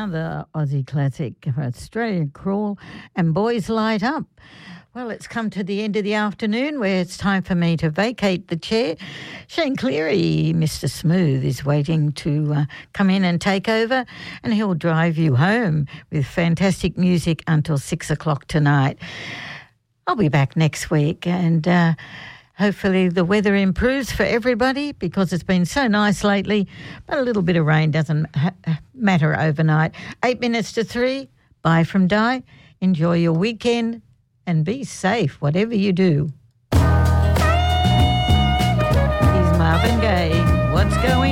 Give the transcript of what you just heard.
another Aussie classic for Australian Crawl and Boys Light Up. Well, it's come to the end of the afternoon where it's time for me to vacate the chair. Shane Cleary, Mr. Smooth, is waiting to come in and take over, and he'll drive you home with fantastic music until 6 o'clock tonight. I'll be back next week, and hopefully the weather improves for everybody because it's been so nice lately, but a little bit of rain doesn't matter overnight. 8 minutes to 3, bye from Di. Enjoy your weekend and be safe, whatever you do. Here's Marvin Gaye. What's going